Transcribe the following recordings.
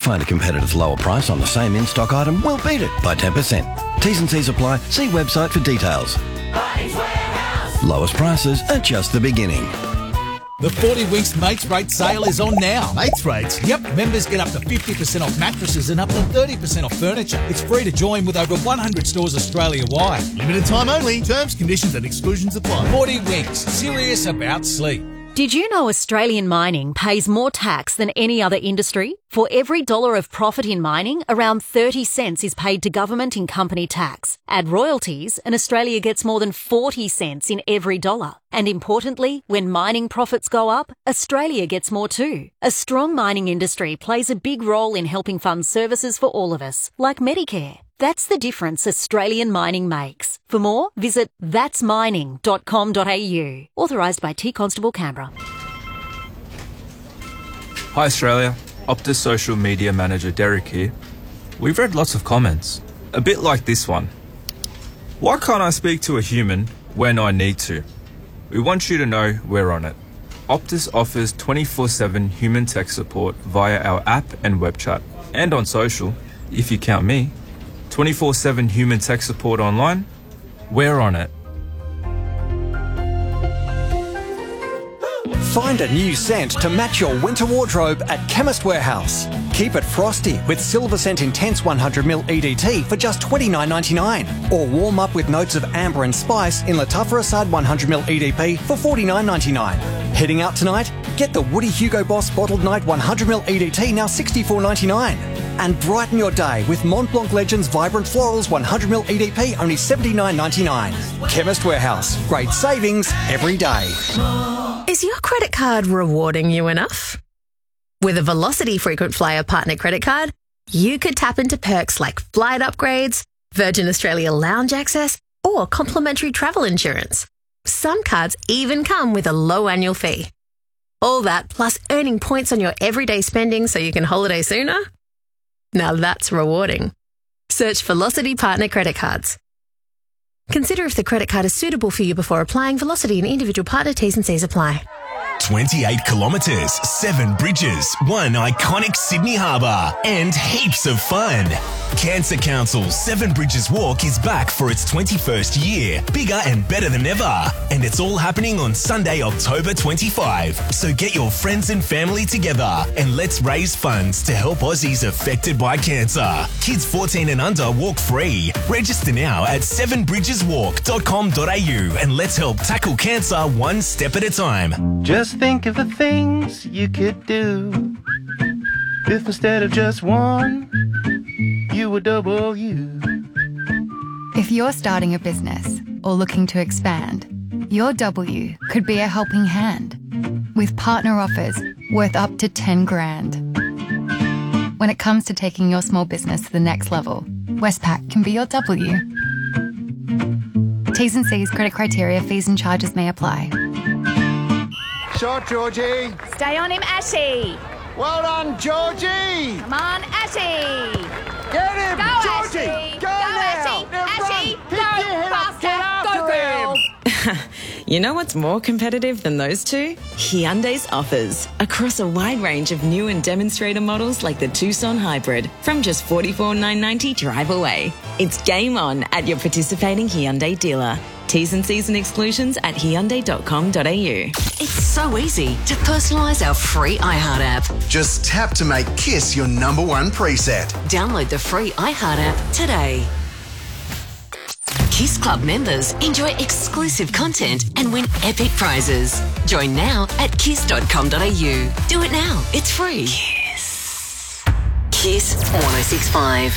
find a competitor's lower price on the same in-stock item, we'll beat it by 10%. T's and C's apply. See website for details. Bunnings Warehouse. Lowest prices are just the beginning. The 40 Winks Mates Rate sale is on now. Mates rates? Yep, members get up to 50% off mattresses and up to 30% off furniture. It's free to join with over 100 stores Australia-wide. Limited time only. Terms, conditions and exclusions apply. 40 Winks, serious about sleep. Did you know Australian mining pays more tax than any other industry? For every dollar of profit in mining, around 30 cents is paid to government in company tax. Add royalties, and Australia gets more than 40 cents in every dollar. And importantly, when mining profits go up, Australia gets more too. A strong mining industry plays a big role in helping fund services for all of us, like Medicare. That's the difference Australian mining makes. For more, visit thatsmining.com.au. Authorised by T Constable Canberra. Hi Australia, Optus social media manager Derek here. We've read lots of comments, a bit like this one. Why can't I speak to a human when I need to? We want you to know we're on it. Optus offers 24/7 human tech support via our app and web chat. And on social, if you count me. 24/7 human tech support online, we're on it. Find a new scent to match your winter wardrobe at Chemist Warehouse. Keep it frosty with Silver Scent Intense 100ml EDT for just $29.99. Or warm up with notes of amber and spice in Latufra Assad 100ml EDP for $49.99. Heading out tonight? Get the Woody Hugo Boss Bottled Night 100ml EDT now $64.99. And brighten your day with Mont Blanc Legends Vibrant Florals 100ml EDP only $79.99. Chemist Warehouse. Great savings every day. Is your credit card rewarding you enough? With a Velocity Frequent Flyer Partner Credit Card, you could tap into perks like flight upgrades, Virgin Australia lounge access, or complimentary travel insurance. Some cards even come with a low annual fee. All that plus earning points on your everyday spending so you can holiday sooner? Now that's rewarding. Search Velocity Partner Credit Cards. Consider if the credit card is suitable for you before applying. Velocity and individual partner T's and C's apply. 28 kilometres, 7 bridges, one iconic Sydney Harbour, and heaps of fun. Cancer Council's 7 Bridges Walk is back for its 21st year, bigger and better than ever. And it's all happening on Sunday, October 25. So get your friends and family together and let's raise funds to help Aussies affected by cancer. Kids 14 and under walk free. Register now at 7bridgeswalk.com.au and let's help tackle cancer one step at a time. Just think of the things you could do if instead of just one, you were double you. If you're starting a business or looking to expand, your W could be a helping hand with partner offers worth up to 10 grand. When it comes to taking your small business to the next level, Westpac can be your W. T's and C's, credit criteria, fees and charges may apply. Shot, Georgie. Stay on him, Ashy. Well done, Georgie. Come on, Ashy. Get him, Go, Georgie. Ashy. Go now. Ashy. Ashy. Go faster. Go, girl. You know what's more competitive than those two? Hyundai's offers. Across a wide range of new and demonstrator models like the Tucson Hybrid from just $44,990 drive away. It's game on at your participating Hyundai dealer. T's and C's and exclusions at Hyundai.com.au. It's so easy to personalise our free iHeart app. Just tap to make Kiss your number one preset. Download the free iHeart app today. Kiss Club members enjoy exclusive content and win epic prizes. Join now at kiss.com.au. Do it now. It's free. Kiss. Kiss 106.5.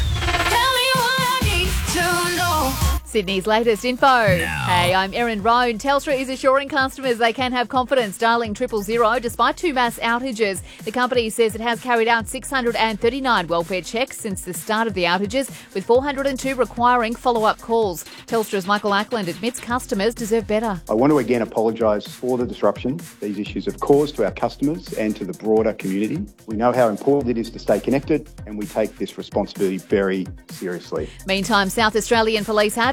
Sydney's latest info. Hey, I'm Erin Roan. Telstra is assuring customers they can have confidence dialing 000 despite 2 mass outages. The company says it has carried out 639 welfare checks since the start of the outages, with 402 requiring follow-up calls. Telstra's Michael Ackland admits customers deserve better. I want to again apologise for the disruption these issues have caused to our customers and to the broader community. We know how important it is to stay connected and we take this responsibility very seriously. Meantime, South Australian police have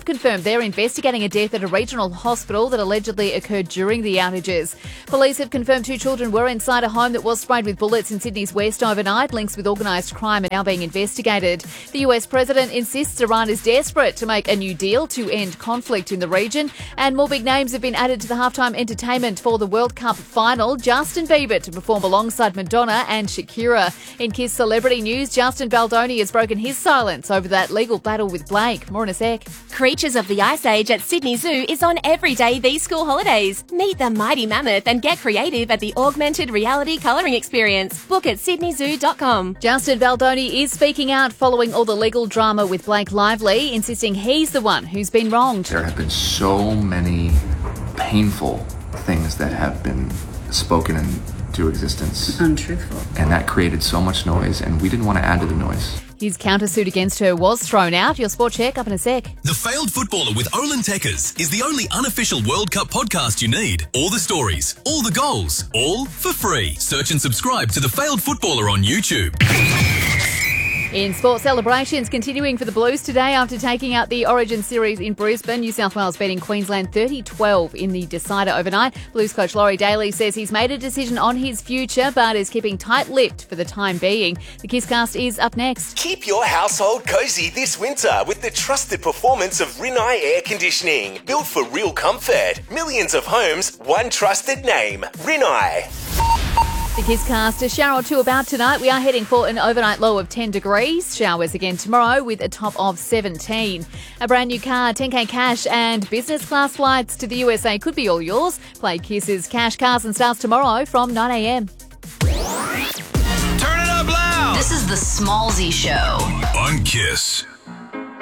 confirmed they're investigating a death at a regional hospital that allegedly occurred during the outages. Police have confirmed 2 children were inside a home that was sprayed with bullets in Sydney's west overnight. Links with organised crime are now being investigated. The US president insists Iran is desperate to make a new deal to end conflict in the region. And more big names have been added to the halftime entertainment for the World Cup final. Justin Bieber to perform alongside Madonna and Shakira. In Kiss Celebrity News, Justin Baldoni has broken his silence over that legal battle with Blake. More in a sec. Creatures of the Ice Age at Sydney Zoo is on every day these school holidays. Meet the mighty mammoth and get creative at the augmented reality colouring experience. Book at sydneyzoo.com. Justin Baldoni is speaking out following all the legal drama with Blake Lively, insisting he's the one who's been wronged. There have been so many painful things that have been spoken into existence. Untruthful. And that created so much noise, and we didn't want to add to the noise. His countersuit against her was thrown out. Your sport check up in a sec. The Failed Footballer with Olin Tekkers is the only unofficial World Cup podcast you need. All the stories, all the goals, all for free. Search and subscribe to The Failed Footballer on YouTube. In sports, celebrations continuing for the Blues today after taking out the Origin Series in Brisbane. New South Wales beating Queensland 30-12 in the decider overnight. Blues coach Laurie Daly says he's made a decision on his future but is keeping tight-lipped for the time being. The Kisscast is up next. Keep your household cozy this winter with the trusted performance of Rinnai Air Conditioning. Built for real comfort. Millions of homes, one trusted name. Rinnai. The Kisscast, a shower or two about tonight. We are heading for an overnight low of 10 degrees. Showers again tomorrow with a top of 17. A brand new car, 10K cash and business class flights to the USA could be all yours. Play Kiss's Cash Cars and Stars tomorrow from 9 a.m. Turn it up loud! This is the Smallsy Show on Kiss.